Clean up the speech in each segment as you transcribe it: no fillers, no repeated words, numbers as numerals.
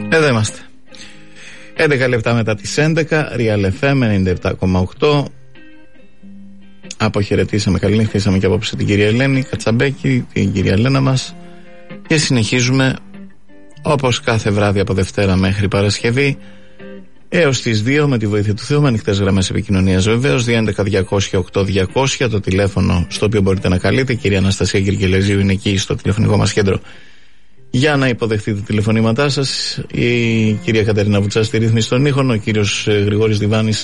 Εδώ είμαστε. 11 λεπτά μετά τις 11, Real FM 97,8. Αποχαιρετήσαμε, καληνύχτησαμε και απόψε την κυρία Ελένη Κατσαμπέκη, την κυρία Ελένα μας. Και συνεχίζουμε όπως κάθε βράδυ από Δευτέρα μέχρι Παρασκευή έως τις 2 με τη βοήθεια του Θεού, με ανοιχτές γραμμές επικοινωνίας βεβαίως. 211-200-8200 το τηλέφωνο στο οποίο μπορείτε να καλείτε. Η κυρία Αναστασία Γεργελεζίου είναι εκεί στο τηλεφωνικό μας κέντρο για να υποδεχτείτε τηλεφωνήματά σας. Η κυρία Κατερίνα Βουτσά στη ρύθμιση των ήχων, ο κύριος Γρηγόρης Διβάνης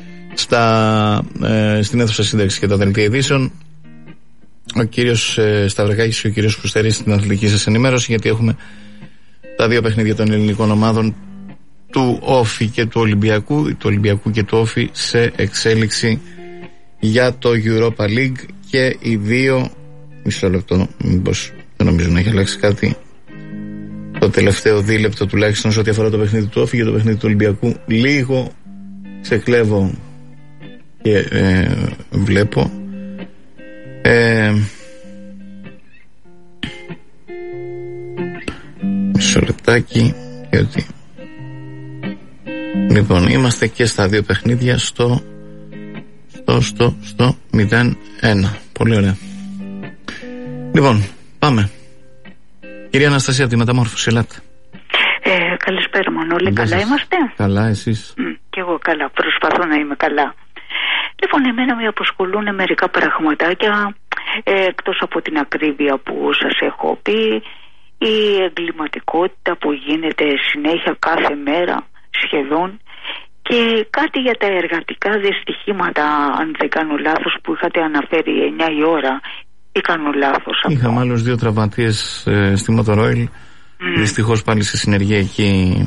στην αίθουσα σύνταξης και τα δελτία ειδήσεων, ο κύριος Σταυρακάκης και ο κύριος Φουστερής στην αθλητική σας ενημέρωση, γιατί έχουμε τα δύο παιχνίδια των ελληνικών ομάδων του Όφη και του Ολυμπιακού και του Όφη σε εξέλιξη για το Europa League και οι δύο. Μισό λεπτό, μήπως δεν νομίζω να έχει αλλάξει κάτι το τελευταίο δίλεπτο τουλάχιστον σε ό,τι αφορά το παιχνίδι του Όφη και το παιχνίδι του Ολυμπιακού. Λίγο ξεκλέβω και βλέπω μισό λεπτάκι, γιατί λοιπόν είμαστε και στα δύο παιχνίδια στο 0-1. Πολύ ωραία. Λοιπόν, πάμε. Κυρία Αναστασία από τη Μεταμόρφωση, ελάτε. Καλησπέρα Μανώλη, καλά είμαστε? Καλά, εσείς? Κι εγώ καλά, προσπαθώ να είμαι καλά. Λοιπόν, εμένα με απασχολούν μερικά πραγματάκια, εκτός από την ακρίβεια που σας έχω πει, η εγκληματικότητα που γίνεται συνέχεια κάθε μέρα σχεδόν, και κάτι για τα εργατικά δυστυχήματα, αν δεν κάνω λάθος, που είχατε αναφέρει 9 η ώρα, ή κάνω λάθος? Είχαμε άλλους 2 τραυματίες στη Μοτορόιλ, δυστυχώς πάλι σε συνεργεία εκεί.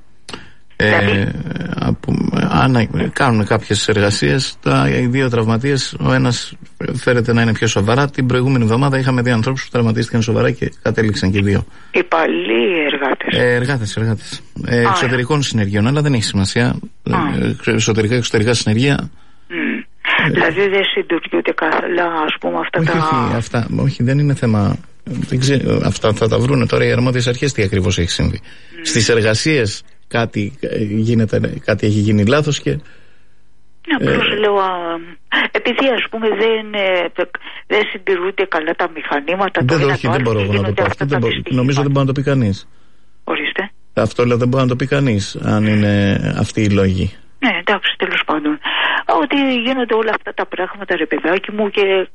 Κάνουν κάποιες εργασίες. Οι 2 τραυματίες, ο ένας φέρεται να είναι πιο σοβαρά. Την προηγούμενη εβδομάδα είχαμε 2 ανθρώπους που τραυματίστηκαν σοβαρά και κατέληξαν και 2. Υπαλλοί εργάτες. Εργάτες. Εξωτερικών συνεργείων, αλλά δεν έχει σημασία. Εξωτερικά συνεργεία. Δηλαδή δεν συντουργούνται καλά, ας πούμε, Όχι, δεν είναι θέμα. Αυτά θα τα βρούνε τώρα οι αρμόδιες αρχές τι ακριβώς έχει συμβεί. Στις εργασίες κάτι έχει γίνει λάθος και απλώς λέω, επειδή ας πούμε δεν συντηρούνται καλά τα μηχανήματα. Δεν μπορώ να το πω αυτό. Νομίζω δεν μπορεί να το πει κανείς. Ορίστε. Αυτό λέω, δεν μπορεί να το πει κανείς, αν είναι αυτοί οι λόγοι. Ναι, εντάξει, τέλος πάντων. Ότι γίνονται όλα αυτά τα πράγματα, ρε παιδάκι μου, και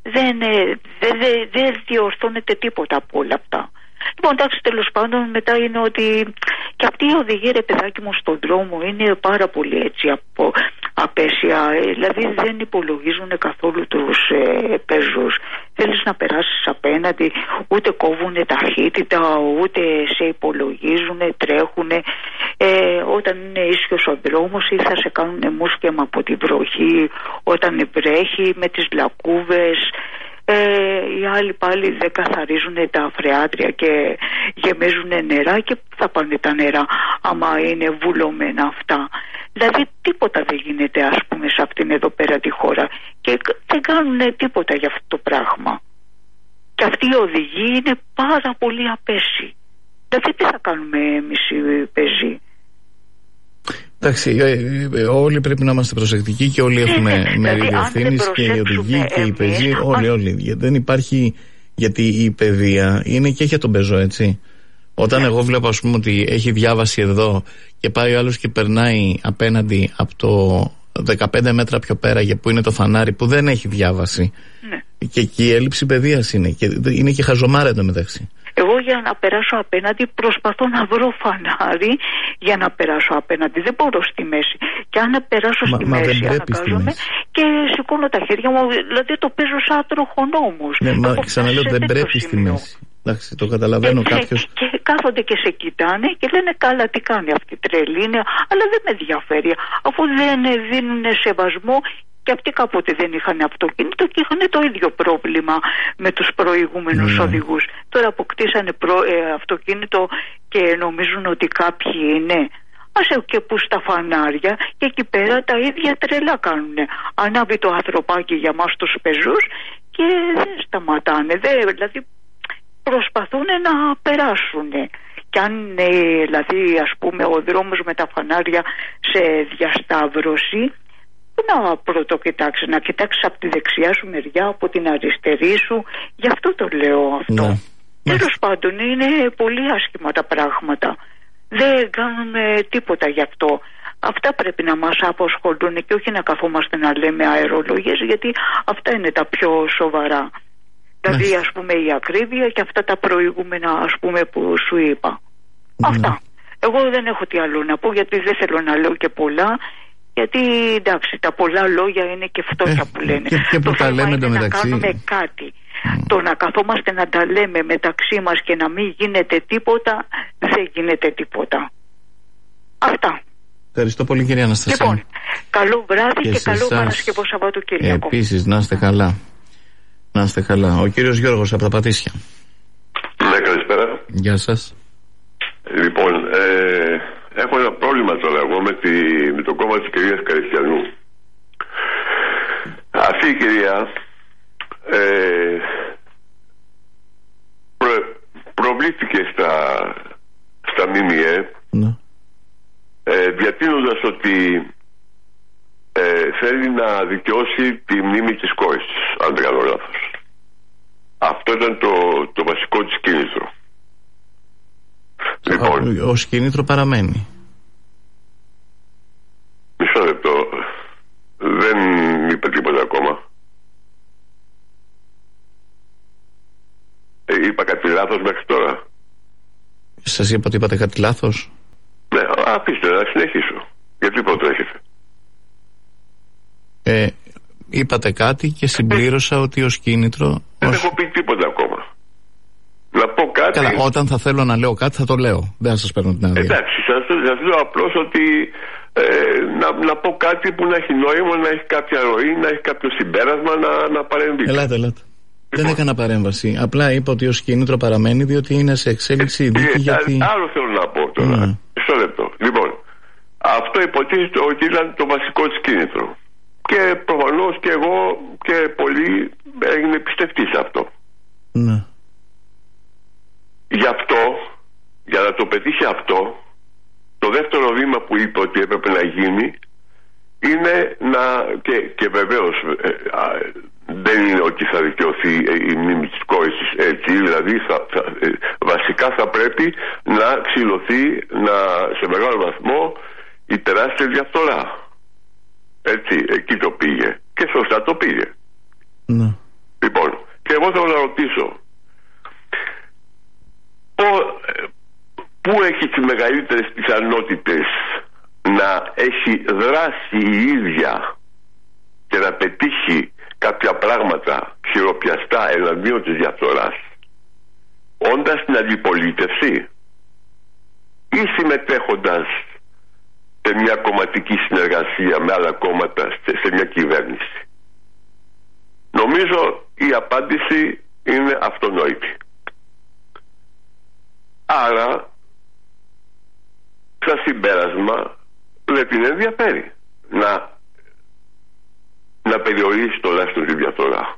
δεν διορθώνεται τίποτα από όλα αυτά. Λοιπόν, εντάξει, τέλος πάντων, μετά είναι ότι και αυτή η οδηγία, ρε παιδάκι μου, στον δρόμο είναι πάρα πολύ έτσι απέσια. Δηλαδή δεν υπολογίζουν καθόλου τους πεζούς. Θέλεις να περάσεις απέναντι, ούτε κόβουν ταχύτητα, ούτε σε υπολογίζουν, τρέχουν. Όταν είναι ίσιος ο δρόμος, ή θα σε κάνουν μουσκεμα από τη βροχή όταν βρέχει με τις λακκούβες. Οι άλλοι πάλι δεν καθαρίζουν τα φρεάτρια και γεμίζουν νερά, και θα πάνε τα νερά άμα είναι βουλωμένα αυτά. Δηλαδή τίποτα δεν γίνεται, ας πούμε, σε αυτήν εδώ πέρα τη χώρα, και δεν κάνουν τίποτα για αυτό το πράγμα. Και αυτή η οδηγία είναι πάρα πολύ απέσιοι. Δηλαδή τι θα κάνουμε εμείς οι πεζοί? Εντάξει, όλοι πρέπει να είμαστε προσεκτικοί και όλοι έχουμε μερίδιο ευθύνης, και οι οδηγοί και οι πεζοί, όλοι. Δεν υπάρχει, γιατί η παιδεία είναι και για τον πεζό, έτσι. Όταν εγώ βλέπω, ας πούμε, ότι έχει διάβαση εδώ και πάει ο άλλος και περνάει απέναντι από το 15 μέτρα πιο πέρα, για που είναι το φανάρι, που δεν έχει διάβαση. Ναι. Και εκεί η έλλειψη παιδείας είναι. Και είναι και χαζομάρα εντωμεταξύ. Εγώ για να περάσω απέναντι προσπαθώ να βρω φανάρι για να περάσω απέναντι. Δεν μπορώ στη μέση. Και αν περάσω στη μέση, αναγκάζομαι και σηκώνω τα χέρια μου. Δηλαδή το παίζω σαν τροχονόμος. Ναι, μα ξαναλέω, δεν πρέπει στη μέση. Εντάξει, το καταλαβαίνω κάποιος. Και κάθονται και σε κοιτάνε και λένε καλά, τι κάνει αυτή η τρελή, αλλά δεν με ενδιαφέρει. Αφού δεν δίνουν σεβασμό. Και αυτοί κάποτε δεν είχαν αυτοκίνητο και είχαν το ίδιο πρόβλημα με τους προηγούμενους οδηγούς. Τώρα αποκτήσανε αυτοκίνητο και νομίζουν ότι κάποιοι είναι. Άσε και που στα φανάρια, και εκεί πέρα τα ίδια τρελά κάνουν. Ανάβει το ανθρωπάκι για μας τους πεζούς και δεν σταματάνε. Δηλαδή προσπαθούν να περάσουν. Και κι αν είναι, δηλαδή, ας πούμε, ο δρόμος με τα φανάρια σε διασταύρωση, να πρωτοκοιτάξει, να κοιτάξεις από τη δεξιά σου μεριά, από την αριστερή σου. Γι' αυτό το λέω αυτό. Τέλος πάντων, είναι πολύ άσχημα τα πράγματα. Δεν κάνουμε τίποτα γι' αυτό. Αυτά πρέπει να μας απασχολούν και όχι να καθόμαστε να λέμε αερολογίες, γιατί αυτά είναι τα πιο σοβαρά. Δηλαδή, ας πούμε, η ακρίβεια και αυτά τα προηγούμενα, ας πούμε, που σου είπα. Αυτά. Εγώ δεν έχω τι άλλο να πω, γιατί δεν θέλω να λέω και πολλά. Γιατί εντάξει, τα πολλά λόγια είναι και φτώχεια που λένε. Και που τα λέμε το μεταξύ. Να κάνουμε κάτι. Το να καθόμαστε να τα λέμε μεταξύ μας και να μην γίνεται τίποτα, δεν γίνεται τίποτα. Αυτά. Ευχαριστώ πολύ, κυρία Αναστασία. Λοιπόν, καλό βράδυ και καλό Παρασκευό Σαββατοκύριακο. Επίσης, να είστε καλά. Να είστε καλά. Ο κύριος Γιώργος από τα Πατήσια. Ναι, καλησπέρα. Γεια σας. Λοιπόν, έχω ένα πρόβλημα τώρα εγώ με το κόμμα της κυρίας Καριστιανού. Αυτή η κυρία προβλήθηκε στα ΜΜΕ, διατείνοντας ότι θέλει να δικαιώσει τη μνήμη της κόρης της, αν δεν κάνω λάθος. Αυτό ήταν το βασικό της κίνητρο. Λοιπόν, ως κίνητρο παραμένει. Μισό λεπτό. Δεν είπε τίποτα ακόμα. Είπα κάτι λάθος μέχρι τώρα? Σας είπα ότι είπατε κάτι λάθος? Ναι, αφήστε να συνεχίσω. Γιατί προτρέχετε? Είπατε κάτι και συμπλήρωσα ότι ως κίνητρο... Δεν έχω πει τίποτα ακόμα. Να πω κάτι... Καλά, όταν θα θέλω να λέω κάτι θα το λέω. Δεν θα σας παίρνω την άδεια. Εντάξει, σας λέω απλώς ότι να πω κάτι που να έχει νόημα, να έχει κάποια ροή, να έχει κάποιο συμπέρασμα, να παρεμβεί. Ελάτε. Δεν έκανα παρέμβαση. Απλά είπα ότι ως κίνητρο παραμένει, διότι είναι σε εξέλιξη η δίκη. Γιατί... Άλλο θέλω να πω τώρα. Μισό λεπτό. Λοιπόν, αυτό υποτίθεται ότι ήταν το βασικό της κίνητρο. Και προφανώς και εγώ και πολλοί έγινε πιστευτοί σε αυτό. Ναι. Γι' αυτό, για να το πετύχει αυτό, το δεύτερο βήμα που είπε ότι έπρεπε να γίνει είναι να, και βεβαίως δεν είναι ότι θα δικαιωθεί η μνήμη της κόρης έτσι, δηλαδή βασικά θα πρέπει να ξυλωθεί σε μεγάλο βαθμό η τεράστια διαφθορά. Έτσι, εκεί το πήγε και σωστά το πήγε. Ναι. Λοιπόν, και εγώ θέλω να ρωτήσω, πού έχει τις μεγαλύτερες πιθανότητες να έχει δράσει η ίδια και να πετύχει κάποια πράγματα χειροπιαστά εναντίον της διαφθοράς, όντας στην αντιπολίτευση ή συμμετέχοντας σε μια κομματική συνεργασία με άλλα κόμματα σε μια κυβέρνηση? Νομίζω η απάντηση είναι αυτονόητη. Άρα, σαν συμπέρασμα, δεν την ενδιαφέρει να περιορίσει τουλάχιστον τη διαφθορά.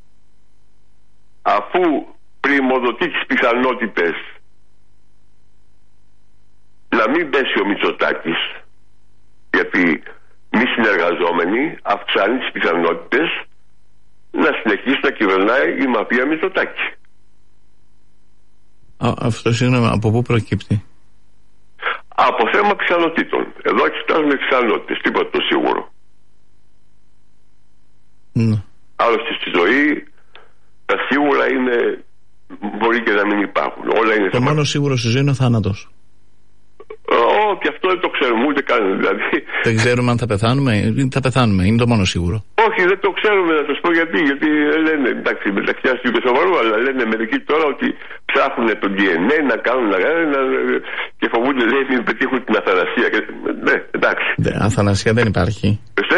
Αφού πριμοδοτεί τις πιθανότητες να μην πέσει ο Μητσοτάκης, γιατί μη συνεργαζόμενοι αυξάνει τις πιθανότητες να συνεχίσει να κυβερνάει η μαφία Μητσοτάκη. Αυτό είναι από πού προκύπτει? Από θέμα πιθανότητων. Εδώ εξετάζουμε πιθανότητες, τίποτα το σίγουρο. Ναι. Άλλωστε στη ζωή τα σίγουρα είναι, μπορεί και να μην υπάρχουν. Όλα είναι το μόνο σίγουρο στη ζωή είναι ο θάνατος. Και αυτό δεν το ξέρουμε ούτε καν. Δηλαδή. Δεν ξέρουμε αν θα πεθάνουμε ή θα πεθάνουμε. Είναι το μόνο σίγουρο. Όχι, δεν το ξέρουμε, να σας πω γιατί. Γιατί λένε, εντάξει, μεταξύ και σοβαρό, αλλά λένε μερικοί τώρα ότι ψάχνουν το DNA να κάνουν και φοβούνται δεν πετύχουν την αθανασία. Ναι, εντάξει. Αθανασία δεν υπάρχει.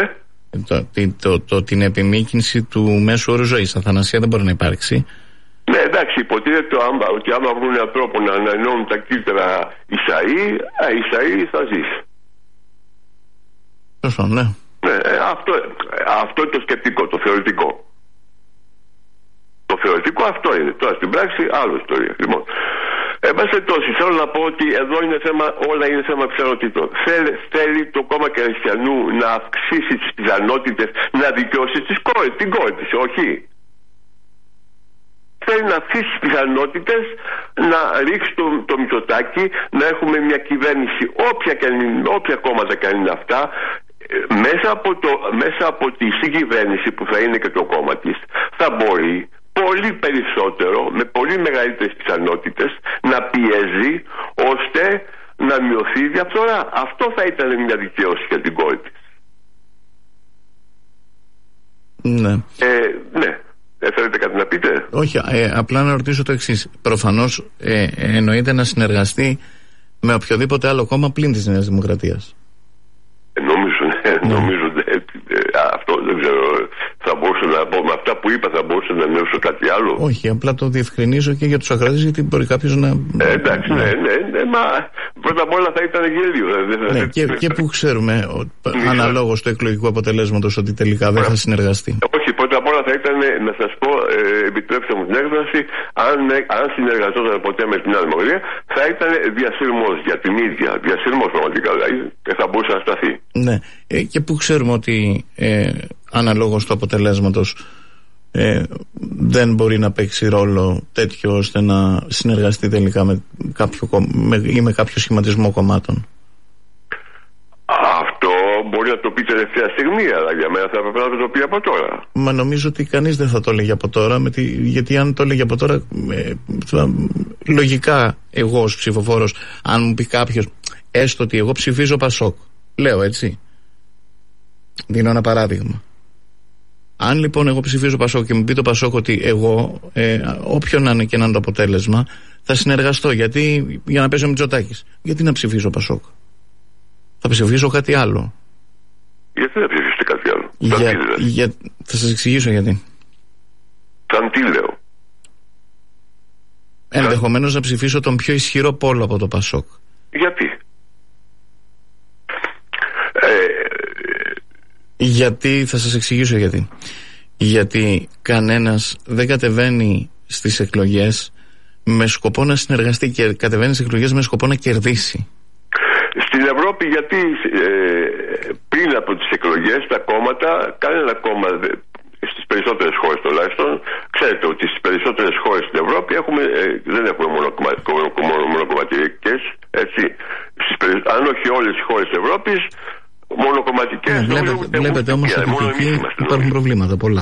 Την επιμήκυνση του μέσου όρου ζωής. Αθανασία δεν μπορεί να υπάρξει. Ναι, εντάξει, υποτίθεται ότι άμα βρουν έναν τρόπο να ανανεώνουν τα κύτταρα Ισαΐ θα ζήσει. Σωστό, ναι. Αυτό είναι το σκεπτικό, το θεωρητικό. Το θεωρητικό αυτό είναι. Τώρα στην πράξη άλλο ιστορία. Λοιπόν, Εν πάση περιπτώσει, θέλω να πω ότι εδώ είναι θέμα, όλα είναι θέμα πιθανότητων. Θέλει το κόμμα Κερδισιανού να αυξήσει τις πιθανότητες να δικαιώσει την κόρη της, όχι. Θέλει να αυξήσει τις πιθανότητες να ρίξει το Μητσοτάκη, να έχουμε μια κυβέρνηση, όποια κόμματα και αν είναι αυτά, μέσα από τη συγκυβέρνηση που θα είναι και το κόμμα της, θα μπορεί πολύ περισσότερο, με πολύ μεγαλύτερες πιθανότητες, να πιέζει ώστε να μειωθεί η διαφθορά. Αυτό θα ήταν μια δικαίωση για την κόρη της. Ναι. Ναι. Θέλετε κάτι να πείτε? Όχι, απλά να ρωτήσω το εξής. Προφανώς εννοείται να συνεργαστεί με οποιοδήποτε άλλο κόμμα πλην της Νέας Δημοκρατίας. Νομίζω αυτό δεν ξέρω. Θα μπορούσα να πω με αυτά που είπα, θα μπορούσα να εννοήσω κάτι άλλο. Όχι, απλά το διευκρινίζω και για τους ακροατές, γιατί μπορεί κάποιος να. Εντάξει, ναι, μα πρώτα απ' όλα θα ήταν γελίο. Ναι, και που ξέρουμε, αναλόγως του εκλογικού αποτελέσματος, ότι τελικά δεν θα συνεργαστεί. Όχι, πρώτα απ' όλα θα ήταν, να σας πω, επιτρέψτε μου την έκφραση, αν συνεργαζόταν ποτέ με την Νέα Δημοκρατία, θα ήταν διασύρμος για την ίδια. Διασύρμος πραγματικά, δηλαδή, και θα μπορούσε να σταθεί. Ναι, και που ξέρουμε ότι αναλόγως του αποτελέσματος δεν μπορεί να παίξει ρόλο τέτοιο ώστε να συνεργαστεί τελικά με κάποιο σχηματισμό κομμάτων. Αυτό μπορεί να το πει τελευταία στιγμή, αλλά για μένα θα έπρεπε να το πει από τώρα. Μα νομίζω ότι κανείς δεν θα το έλεγε από τώρα, γιατί αν το έλεγε από τώρα, λογικά εγώ ως ψηφοφόρος, αν μου πει κάποιος, έστω ότι εγώ ψηφίζω Πασόκ, λέω έτσι, δίνω ένα παράδειγμα. Αν λοιπόν εγώ ψηφίζω Πασόκ και μου πει το Πασόκ ότι εγώ, όποιον να είναι και να είναι το αποτέλεσμα, θα συνεργαστώ για να παίζω ο Μητσοτάκης. Γιατί να ψηφίσω Πασόκ? Θα ψηφίσω κάτι άλλο. Γιατί να ψηφίσετε κάτι άλλο? Θα σας εξηγήσω γιατί. Σαν τι λέω? Ενδεχομένως να ψηφίσω τον πιο ισχυρό πόλο από το Πασόκ. Γιατί? Γιατί, θα σας εξηγήσω γιατί. Γιατί κανένας δεν κατεβαίνει στις εκλογές με σκοπό να συνεργαστεί, και κατεβαίνει στις εκλογές με σκοπό να κερδίσει. Στην Ευρώπη, γιατί πριν από τις εκλογές τα κόμματα, κανένα κόμμα, στις περισσότερες χώρες τουλάχιστον, ξέρετε ότι στις περισσότερες χώρες στην Ευρώπη δεν έχουμε μονοκομματικές, έτσι. Αν όχι όλες οι χώρες της Ευρώπης, μονοκομματικές. Βλέπετε όμως ότι εκεί υπάρχουν προβλήματα πολλά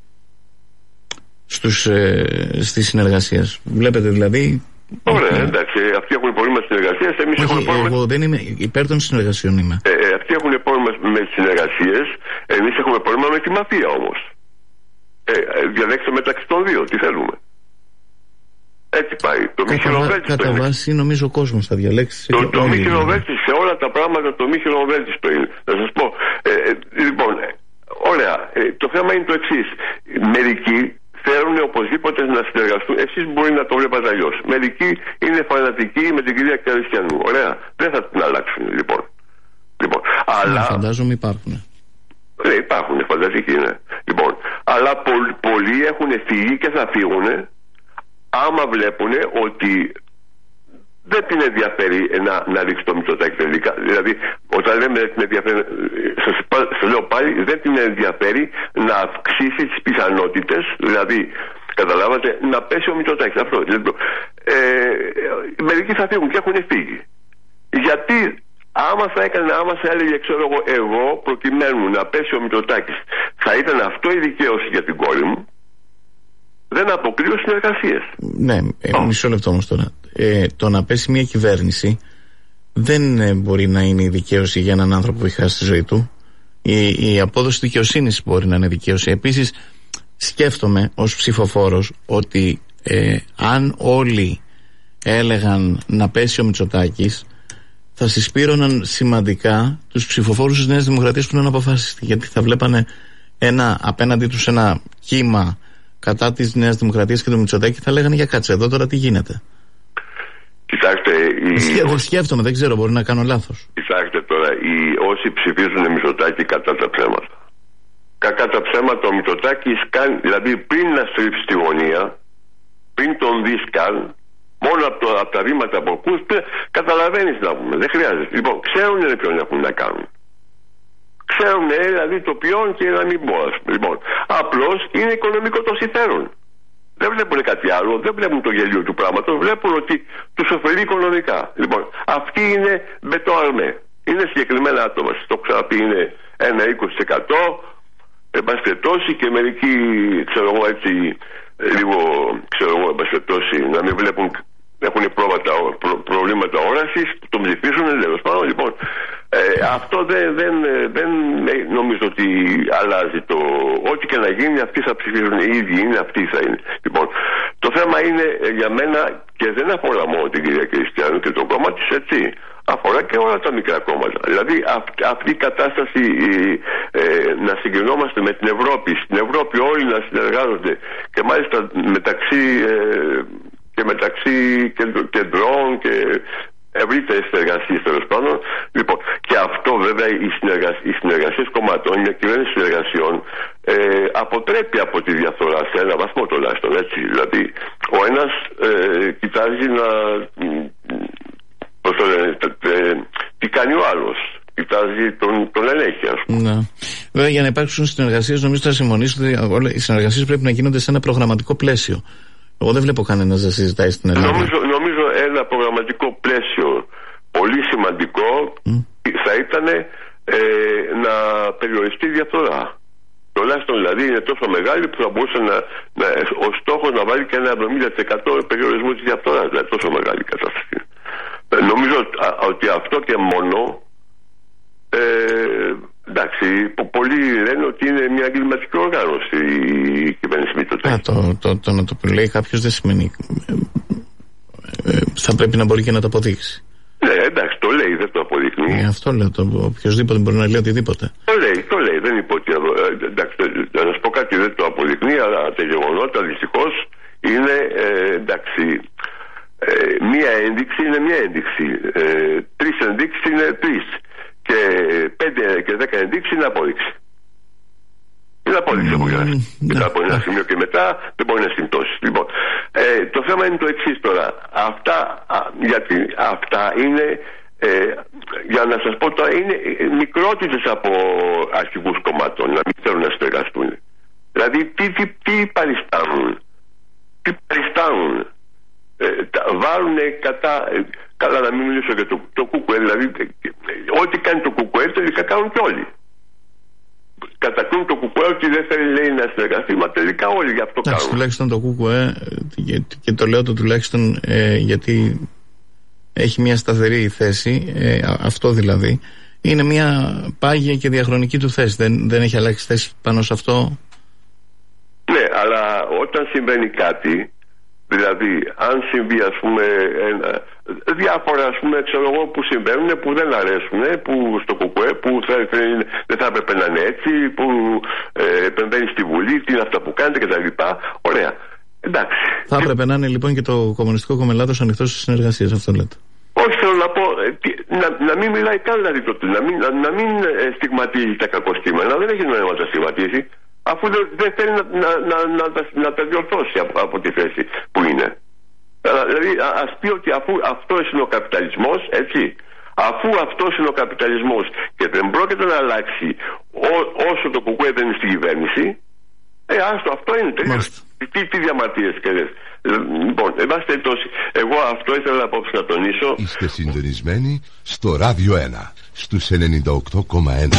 στις συνεργασίες. Βλέπετε δηλαδή. Ωραία, εντάξει, αυτοί έχουν πρόβλημα συνεργασίας. Εγώ δεν είμαι υπέρ των συνεργασιών. Αυτοί έχουν πρόβλημα με τις συνεργασίες. Εμείς έχουμε πρόβλημα με τη μαφία όμως. Διαλέξτε μεταξύ των δύο, τι θέλουμε. Έτσι πάει. Το μη χειροβέλτιστο. Κατά βάση νομίζω ο κόσμος θα διαλέξει. Το μη χειροβέλτιστο σε όλα τα πράγματα, το μη χειροβέλτιστο είναι. Να σας πω. Λοιπόν, ωραία. Το θέμα είναι το εξής. Μερικοί θέλουν οπωσδήποτε να συνεργαστούν. Εσείς μπορεί να το βλέπατε αλλιώς. Μερικοί είναι φανατικοί με την κυρία Κερδισιανού. Ωραία. Δεν θα την αλλάξουν λοιπόν. Αλλά. Φαντάζομαι υπάρχουν. Ναι, υπάρχουν, φανταστικοί είναι. Λοιπόν, αλλά πολλοί έχουν φύγει και θα φύγουν άμα βλέπουν ότι δεν την ενδιαφέρει να ρίξει το Μητσοτάκη τελικά. Δηλαδή, όταν λέμε δεν την ενδιαφέρει, σας λέω πάλι, δεν την ενδιαφέρει να αυξήσει τις πιθανότητες, δηλαδή, καταλάβατε, να πέσει ο Μητσοτάκης. Αυτό. Μερικοί θα φύγουν και έχουν φύγει. Γιατί άμα θα έλεγε, ξέρω εγώ, προκειμένου να πέσει ο Μητσοτάκης, θα ήταν αυτό η δικαίωση για την κόρη μου, δεν αποκλείω συνεργασίες. Ναι, μισό λεπτό όμως τώρα. Το να πέσει μια κυβέρνηση δεν μπορεί να είναι η δικαίωση για έναν άνθρωπο που έχει χάσει τη ζωή του. Η απόδοση δικαιοσύνης μπορεί να είναι δικαίωση. Επίσης, σκέφτομαι ως ψηφοφόρος ότι αν όλοι έλεγαν να πέσει ο Μητσοτάκης, θα συσπήρωναν σημαντικά τους ψηφοφόρους της Νέας Δημοκρατίας που είναι αποφάσιστοι. Γιατί θα βλέπανε απέναντί τους ένα κύμα κατά της Νέας Δημοκρατίας και του Μητσοτάκη, θα λέγανε για κάτσε εδώ τώρα τι γίνεται. Κοιτάξτε, σκέφτομαι, δεν ξέρω, μπορεί να κάνω λάθος. Κοιτάξτε τώρα, όσοι ψηφίζουν Μητσοτάκη κατά τα ψέματα. Κατά τα ψέματα ο Μητσοτάκης κάνει, δηλαδή πριν να στρίψει τη γωνία, πριν τον δεις καν, Μόνο από τα βήματα που ακούς καταλαβαίνεις να πούμε. Δεν χρειάζεται. Λοιπόν, ξέρουν ποιον έχουν να κάνουν. Ξέρουν δηλαδή το ποιον και να μην πω. Λοιπόν, απλώς είναι οικονομικό το συμφέρον. Δεν βλέπουν κάτι άλλο, δεν βλέπουν το γελίο του πράγματος, βλέπουν ότι τους ωφελεί οικονομικά. Λοιπόν, αυτοί είναι μπετοαρμέ. Είναι συγκεκριμένα άτομα. Το έχω ξαναπεί, είναι ένα 20%. Εν πάση περιπτώσει, και μερικοί, ξέρω εγώ έτσι, λίγο, ξέρω εγώ, εν πάση περιπτώσει, να μην βλέπουν, έχουν προβλήματα όρασης, τον ψηφίσουν, τέλος πάντων. Λοιπόν, αυτό δεν νομίζω ότι αλλάζει το. Ό,τι και να γίνει, αυτοί θα ψηφίσουν, οι ίδιοι είναι, αυτοί θα είναι. Λοιπόν, το θέμα είναι για μένα, και δεν αφορά μόνο την κυρία Κριστιανού και το κόμμα της, έτσι. Αφορά και όλα τα μικρά κόμματα. Δηλαδή αυτή η κατάσταση να συγκρινόμαστε με την Ευρώπη, στην Ευρώπη όλοι να συνεργάζονται και μάλιστα μεταξύ κεντρών και ευρύτερες συνεργασίες, τέλος πάντων. Λοιπόν, και αυτό βέβαια οι συνεργασίες κομμάτων, η κυβέρνηση συνεργασιών αποτρέπει από τη διαφθορά σε ένα βαθμό τουλάχιστον, έτσι. Δηλαδή ο ένας κοιτάζει να τι κάνει ο άλλος, κοιτάζει τον ελέγχει, ας πούμε. Ναι. Βέβαια, για να υπάρξουν συνεργασίες, νομίζω θα συμφωνήσω ότι οι συνεργασίες πρέπει να γίνονται σε ένα προγραμματικό πλαίσιο. Εγώ δεν βλέπω κανένας να συζητάει στην Ελλάδα. Νομίζω ένα προγραμματικό πλαίσιο πολύ σημαντικό θα ήταν να περιοριστεί η διαφθορά. Τουλάχιστον δηλαδή είναι τόσο μεγάλη που θα μπορούσε ο στόχος να βάλει και ένα 70% περιορισμό της διαφθοράς. Δηλαδή τόσο μεγάλη κατάσταση. Νομίζω ότι αυτό και μόνο, εντάξει, πολλοί λένε ότι είναι μια εγκληματική οργάνωση η κυβέρνηση Μητσοτάκη. Το να το λέει κάποιος δεν σημαίνει. Θα πρέπει να μπορεί και να το αποδείξει. Ναι, εντάξει, το λέει, δεν το αποδεικνύει. Αυτό λέω, οποιοδήποτε μπορεί να λέει οτιδήποτε. Το λέει, δεν είπε ότι. Εντάξει, να σας πω κάτι, δεν το αποδεικνύει, αλλά τα γεγονότα δυστυχώς είναι, εντάξει. Μία ένδειξη είναι μία ένδειξη. 3 ενδείξεις είναι 3. Και 5 και 10 ενδείξεις είναι απόδειξη. Είναι απόδειξη που γράφει. Μετά από ένα σημείο και μετά δεν μπορεί να συμπτώσει. Λοιπόν, το θέμα είναι το εξής τώρα. Αυτά είναι, για να σας πω τώρα, είναι μικρότητες από αρχηγούς κομμάτων να μην θέλουν να συνεργαστούν. Δηλαδή, τι παριστάνουν. Βάλουν καλά να μην μιλήσω για το ΚΚΕ, δηλαδή ό,τι κάνει το ΚΚΕ τελικά κάνουν και όλοι. Κατακρούν το ΚΚΕ ότι δεν θέλει, λέει, να συνεργαστεί, μα τελικά όλοι γι' αυτό κάνουν. Τουλάχιστον το ΚΚΕ, και το λέω το τουλάχιστον γιατί έχει μια σταθερή θέση, αυτό δηλαδή είναι μια πάγια και διαχρονική του θέση. Δεν έχει αλλάξει θέση πάνω σε αυτό. Ναι, αλλά όταν συμβαίνει κάτι, δηλαδή αν συμβεί, ας πούμε, διάφορα, ας πούμε, ξέρω εγώ, που συμβαίνουν, που δεν αρέσουν, που στο ΚΚΕ, που δεν θα έπρεπε να είναι έτσι, που επεμβαίνει στη Βουλή, τι είναι αυτά που κάνετε κτλ. Ωραία. Εντάξει. Θα έπρεπε να είναι λοιπόν και το Κομμουνιστικό Κόμμα Ελλάδος ανοιχτό στις συνεργασίες, αυτό λέτε. Όχι, θέλω να πω, να μην μιλάει καν δηλαδή τότε, να μην στιγματίζει τα κακοστήματα, δεν έχει νόημα να τα στιγματίζει, αφού δεν θέλει να τα διορθώσει από τη θέση που είναι. Δηλαδή ας πει ότι αφού αυτός είναι ο καπιταλισμός, έτσι, αφού αυτός είναι ο καπιταλισμός και δεν πρόκειται να αλλάξει όσο το ΚΚΕ δεν είναι στην κυβέρνηση, άστο, αυτό είναι τελείως. Τι διαμαρτύρες και λες. Λοιπόν, εν πάση περιπτώσει, εγώ αυτό ήθελα απόψε να τονίσω. Είστε συντονισμένοι στο Ράδιο 1 στους 98,1.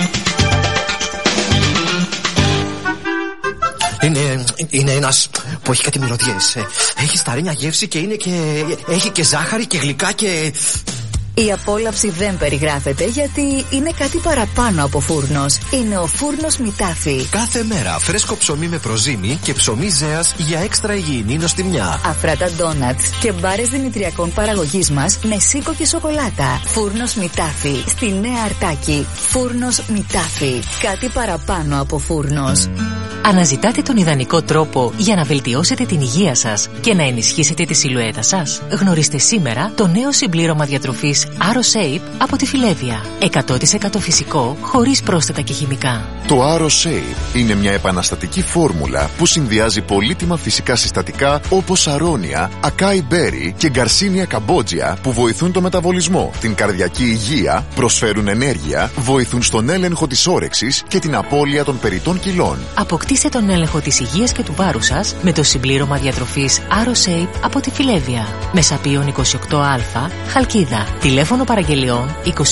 Είναι ένας που έχει κάτι μυρωδιές. Έχει σταρίνια γεύση και έχει και ζάχαρη και γλυκά και... Η απόλαυση δεν περιγράφεται γιατί είναι κάτι παραπάνω από φούρνος. Είναι ο φούρνος Μητάφι. Κάθε μέρα φρέσκο ψωμί με προζύμι και ψωμί ζέας για έξτρα υγιεινή νοστιμιά. Αφράτα ντόνατς και μπάρες δημητριακών παραγωγής μας με σίκο και σοκολάτα. Φούρνος Μητάφι. Στη Νέα Αρτάκη. Φούρνος Μητάφι. Κάτι παραπάνω από φούρνος. Αναζητάτε τον ιδανικό τρόπο για να βελτιώσετε την υγεία σας και να ενισχύσετε τη σιλουέτα σας? Γνωρίστε σήμερα το νέο συμπλήρωμα διατροφής AroShape από τη Φιλέβια. 100% φυσικό, χωρίς πρόσθετα και χημικά. Το AroShape είναι μια επαναστατική φόρμουλα που συνδυάζει πολύτιμα φυσικά συστατικά όπως αρώνια, ακάι μπέρι και γκαρσίνια καμπότζια που βοηθούν το μεταβολισμό, την καρδιακή υγεία, προσφέρουν ενέργεια, βοηθούν στον έλεγχο της όρεξης και την απώλεια των περιττών κιλών. Αποκτήστε τον έλεγχο της υγείας και του βάρους σας με το συμπλήρωμα διατροφής AroShape από τη Φιλέβια. Μεσαπίων 28α, Χαλκίδα. Τηλέφωνο παραγγελιών 22 210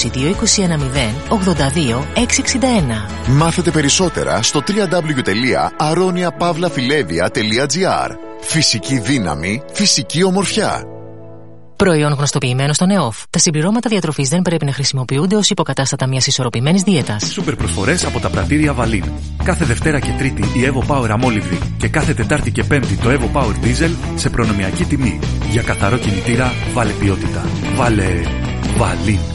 82 661. Μάθετε περισσότερα στο www.aroniapavlafilevia.gr. Φυσική δύναμη, φυσική ομορφιά. Προϊόν γνωστοποιημένο στον ΕΟΦ. Τα συμπληρώματα διατροφής δεν πρέπει να χρησιμοποιούνται ως υποκατάστατα μιας ισορροπημένης δίαιτας. Σούπερ προσφορές από τα πρατήρια Βαλίν. Κάθε Δευτέρα και Τρίτη η Evo Power αμόλυβδη και κάθε Τετάρτη και Πέμπτη το Evo Power Diesel σε προνομιακή τιμή. Για καθαρό κινητήρα βάλε ποιότητα. Βάλε Βαλίν.